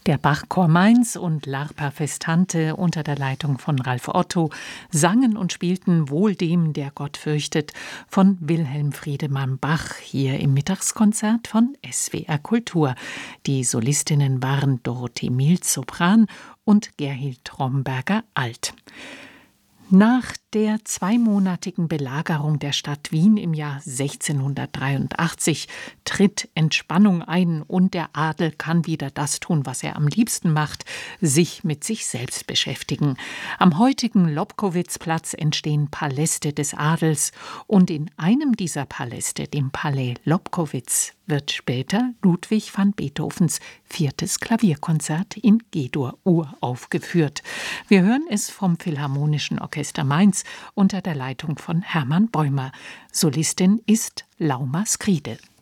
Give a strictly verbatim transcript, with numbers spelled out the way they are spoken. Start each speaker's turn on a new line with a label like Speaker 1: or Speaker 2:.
Speaker 1: Der Bachchor Mainz und L'Arpa Festante unter der Leitung von Ralf Otto sangen und spielten Wohl dem, der Gott fürchtet von Wilhelm Friedemann Bach hier im Mittagskonzert von S W R Kultur. Die Solistinnen waren Dorothee Mielz Sopran und Gerhild Tromberger Alt. Nach der zweimonatigen Belagerung der Stadt Wien im Jahr sechzehnhundertdreiundachtzig tritt Entspannung ein und der Adel kann wieder das tun, was er am liebsten macht, sich mit sich selbst beschäftigen. Am heutigen Lobkowitzplatz entstehen Paläste des Adels und in einem dieser Paläste, dem Palais Lobkowitz, wird später Ludwig van Beethovens viertes Klavierkonzert in G-Dur uraufgeführt. Wir hören es vom Philharmonischen Orchester Mainz unter der Leitung von Hermann Bäumer. Solistin ist Lauma Skride.